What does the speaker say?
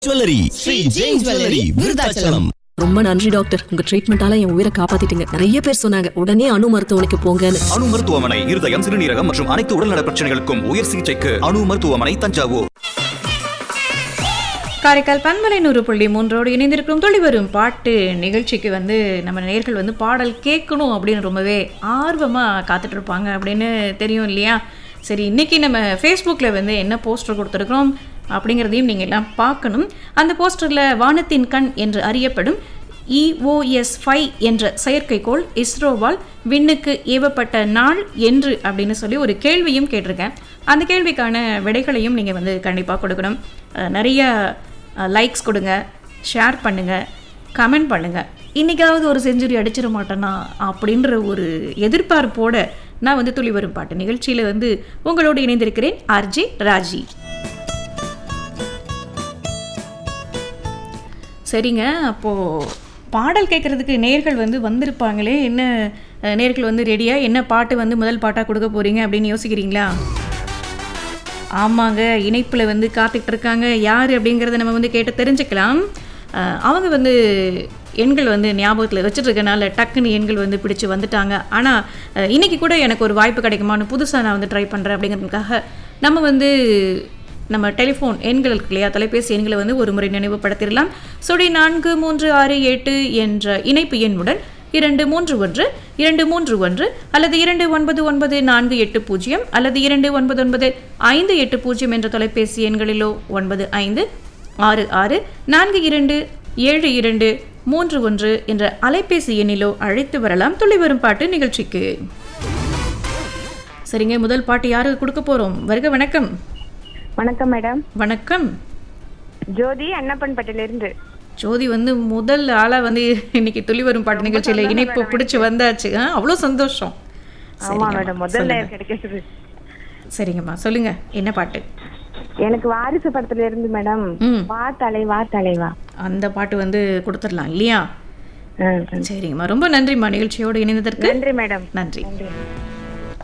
Jewellery Sri Jain jewellery Virudhachalam. ரொம்ப நன்றி doctor, உங்க ட்ரீட்மெண்டால என் உயிரை காப்பாத்திட்டீங்க. நிறைய பேர் சொன்னாங்க உடனே அணு மருத்துவமனைக்கு போங்கன்னு. அணு மருத்துவமனை இருதயம், சிறுநீரகம் மற்றும் அனைத்து உடல்நல பிரச்சனைகளுக்கும் உயர் சிகிச்சைக்கு அணு மருத்துவமனை, தஞ்சாவூர். காரைக்கால் பன்மலை 100.3 இணைந்திருக்கும் தொழிவரும் பாட்டு நிகழ்ச்சிக்கு நம்ம நேயர்கள் பாடல் கேட்கணும் அப்படின்னு ரொம்பவே ஆர்வமாக காத்துட்டு இருப்பாங்க அப்படின்னு தெரியும் இல்லையா? சரி, இன்னைக்கு நம்ம ஃபேஸ்புக்கில் என்ன போஸ்டர் கொடுத்துருக்குறோம் அப்படிங்கிறதையும் நீங்கள் எல்லாம் பார்க்கணும். அந்த போஸ்டரில் வானத்தின் கண் என்று அறியப்படும் EOS-5 என்ற செயற்கைக்கோள் இஸ்ரோவால் விண்ணுக்கு ஏவப்பட்ட நாள் என்று அப்படின்னு சொல்லி ஒரு கேள்வியும் கேட்டிருக்கேன். அந்த கேள்விக்கான விடைகளையும் நீங்கள் கண்டிப்பாக கொடுக்கணும். நிறைய லைக்ஸ் கொடுங்க, ஷேர் பண்ணுங்கள், கமெண்ட் பண்ணுங்கள். இன்றைக்காவது ஒரு செஞ்சுரி அடிச்சிட மாட்டேனா அப்படின்ற ஒரு எதிர்பார்ப்போட நான் துளி வரும் பாட்டு நிகழ்ச்சியில் உங்களோடு இணைந்திருக்கிறேன். RJ ராஜி. சரிங்க, அப்போது பாடல் கேட்குறதுக்கு நேர்கள் வந்திருப்பாங்களே. என்ன நேர்கள் ரெடியாக என்ன பாட்டு முதல் பாட்டாக கொடுக்க போகிறீங்க அப்படின்னு யோசிக்கிறீங்களா? ஆமாங்க, இணைப்பில் காத்துக்கிட்டு இருக்காங்க. யார் அப்படிங்கிறத நம்ம கேட்டு தெரிஞ்சுக்கலாம். அவங்க எண்கள் ஞாபகத்தில் வச்சுட்ருக்கனால டக்குன்னு எண்கள் பிடிச்சி வந்துட்டாங்க. ஆனால் இன்றைக்கி கூட எனக்கு ஒரு வாய்ப்பு கிடைக்குமான்னு புதுசாக நான் ட்ரை பண்ணுறேன். அப்படிங்கிறதுக்காக நம்ம டெலிஃபோன் எண்கள் இருக்கு இல்லையா, தொலைபேசி எண்களை ஒரு முறை நினைவுபடுத்திடலாம். 43687 என்ற இணைப்பு எண்ணுடன் 231 அல்லது 299480 அல்லது 299580 என்ற தொலைபேசி எண்களிலோ 9566427231 என்ற அலைபேசி எண்ணிலோ அழைத்து வரலாம் துளி வரும் பாட்டு நிகழ்ச்சிக்கு. சரிங்க, முதல் பாட்டு யாருக்கு கொடுக்க போறோம்? வருக. வணக்கம். வணக்கம் மேடம். வணக்கம். ஜோதி அன்னப்பன்பட்டில இருந்து. ஜோதி முதல் ஆளா இன்னைக்கு துளி வரும் பாட்டு நிகழ்ச்சியில இணைப்பு பிடிச்சு வந்தாச்சு. அவ்வளோ சந்தோஷம். ஆமா மேடம், முதல்ல கிடைக்கிறது. சரிங்கம்மா, சொல்லுங்க என்ன பாட்டு? எனக்கு வாரிசு படத்துல இருந்து மேடம், வா தலைவா தலைவா அந்த பாட்டு கொடுத்துடலாம் இல்லையா? சரிங்கம்மா, ரொம்ப நன்றிம்மா நிகழ்ச்சியோடு இணைந்ததற்கு. நன்றி மேடம். நன்றி.